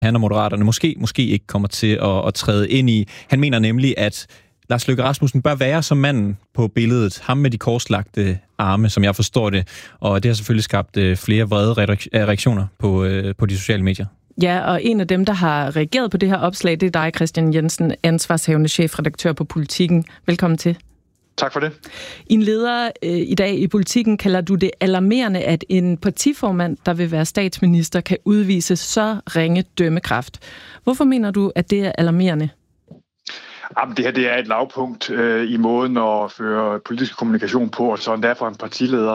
han og Moderaterne måske ikke kommer til at træde ind i. Han mener nemlig, at Lars Løkke Rasmussen bør være som manden på billedet. Ham med de korslagte arme, som jeg forstår det. Og det har selvfølgelig skabt flere vrede reaktioner på de sociale medier. Ja, og en af dem, der har reageret på det her opslag, det er dig, Christian Jensen, ansvarshavende chefredaktør på Politiken. Velkommen til. Tak for det. I en leder i dag i Politiken kalder du det alarmerende, at en partiformand, der vil være statsminister, kan udvise så ringe dømmekraft. Hvorfor mener du, at det er alarmerende? Jamen, det her det er et lavpunkt i måden at føre politisk kommunikation på, og sådan derfor en partileder,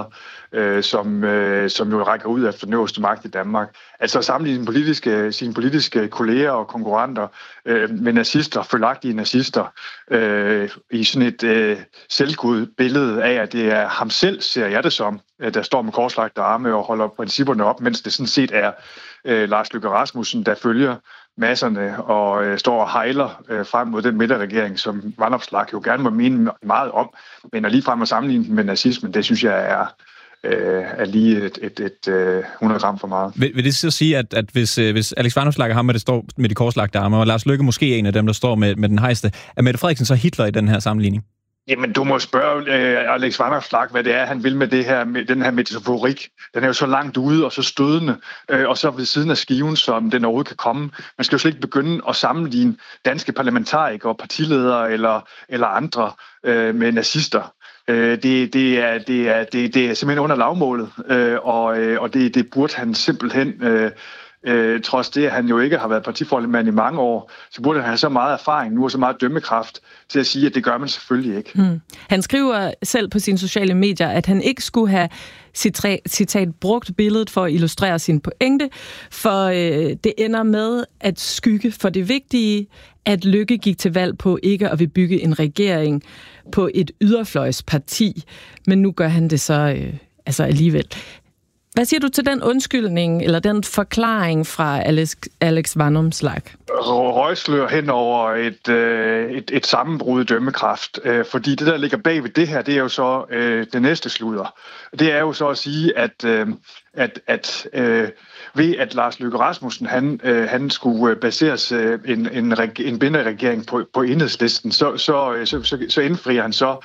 som jo rækker ud efter den øverste magt i Danmark. Altså at sammenligne sine politiske kolleger og konkurrenter med nazister, følagtige nazister, i sådan et selvgod billede af, at det er ham selv, ser jeg det som, der står med korslagte arme og holder principperne op, mens det sådan set er Lars Løkke Rasmussen, der følger masserne og står og hejler frem mod den midterregering, som Vanopslagh jo gerne må mene meget om, men at ligefrem at sammenligne den med nazismen, det synes jeg er lige et 100 gram for meget. Vil det så sige, at hvis Alex Vanopslagh er ham, der står med de korslagte arme, og Lars Løkke måske er en af dem, der står med den hejste, er Mette Frederiksen så Hitler i den her sammenligning? Jamen, du må spørge Alex Vanopslagh, hvad det er, han vil med det her, med den her metaforik. Den er jo så langt ude og så stødende, og så ved siden af skiven, som den overhovedet kan komme. Man skal jo slet ikke begynde at sammenligne danske parlamentarikere, partiledere eller andre med nazister. Det er simpelthen under lavmålet, og det burde han simpelthen... trods det, at han jo ikke har været partiformand i mange år, så burde han have så meget erfaring nu og så meget dømmekraft til at sige, at det gør man selvfølgelig ikke. Han skriver selv på sine sociale medier, at han ikke skulle have citat brugt billedet for at illustrere sin pointe, for det ender med at skygge for det vigtige, at Løkke gik til valg på ikke at vil bygge en regering på et yderfløjsparti, men nu gør han det så alligevel. Hvad siger du til den undskyldning, eller den forklaring fra Alex Vanopslagh? Røgslør hen over et sammenbrud i dømmekraft, fordi det, der ligger bag ved det her, det er jo så det næste sludder. Det er jo så at sige, at ved at Lars Løkke Rasmussen han skulle baseres en binderegering på Enhedslisten, så indfrier han så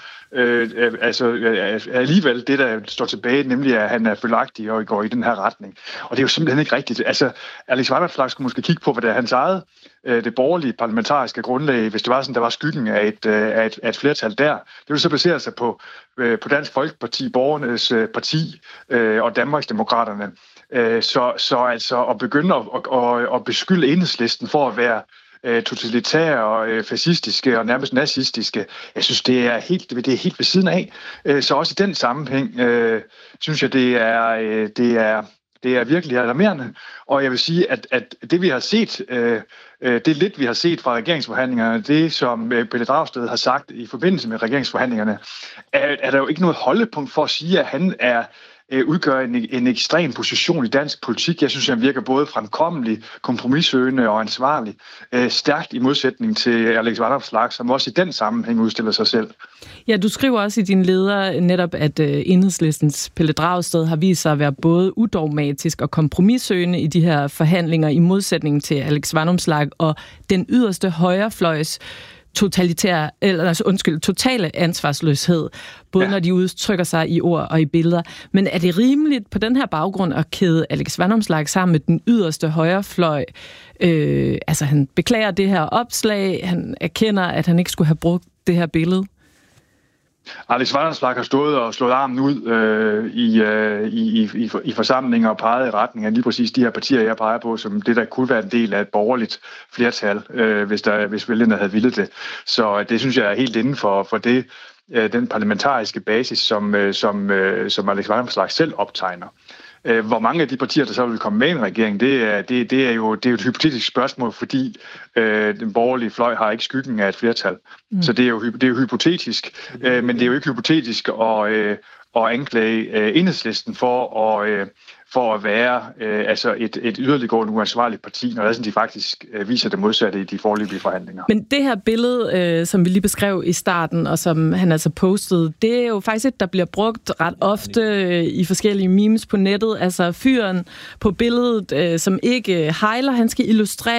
alligevel det, der står tilbage, nemlig at han er følagtig og går i den her retning. Og det er jo simpelthen ikke rigtigt. Altså, Alex Vanopslagh skulle måske kigge på, hvad det er hans eget, det borgerlige parlamentariske grundlag, hvis det var sådan, der var skyggen af et flertal der. Det ville så basere sig på Dansk Folkeparti, Borgernes Parti og Danmarksdemokraterne. Så altså at begynde at beskylde Enhedslisten for at være totalitære og fascistiske og nærmest nazistiske. Jeg synes, det er helt ved siden af. Så også i den sammenhæng synes jeg, det er virkelig alarmerende. Og jeg vil sige, at det vi har set, det lidt vi har set fra regeringsforhandlingerne, det som Pelle Dragsted har sagt i forbindelse med regeringsforhandlingerne, er der jo ikke noget holdepunkt for at sige, at han udgør en ekstrem position i dansk politik. Jeg synes, han virker både fremkommelig, kompromissøgende og ansvarlig. Stærkt i modsætning til Alex Vanopslagh, som også i den sammenhæng udstiller sig selv. Ja, du skriver også i din leder netop, at Enhedslistens Pelle Dragsted har vist sig at være både udogmatisk og kompromissøgende i de her forhandlinger, i modsætning til Alex Vanopslagh og den yderste højrefløjs totale ansvarsløshed, både når de udtrykker sig i ord og i billeder. Men er det rimeligt på den her baggrund at kæde Alex Vanopslagh sammen med den yderste højrefløj? Han beklager det her opslag, han erkender, at han ikke skulle have brugt det her billede. Alex Vanopslagh har stået og slået armen ud i forsamlinger og peget i retning af lige præcis de her partier, jeg peger på, som det, der kunne være en del af et borgerligt flertal, hvis vælgerne havde villet det. Så det synes jeg er helt inden for det, den parlamentariske basis, som Alex Vanopslagh selv optegner. Hvor mange af de partier, der så vil komme med i en regering, det er jo et hypotetisk spørgsmål, fordi den borgerlige fløj har ikke skyggen af et flertal. Så det er jo hypotetisk, men det er jo ikke hypotetisk at anklage Enhedslisten for for at være et yderliggående uansvarligt parti, når de faktisk viser det modsatte i de foreløbige forhandlinger. Men det her billede, som vi lige beskrev i starten, og som han altså postede, det er jo faktisk et, der bliver brugt ret ofte i forskellige memes på nettet. Altså fyren på billedet, som ikke hejler, han skal illustrere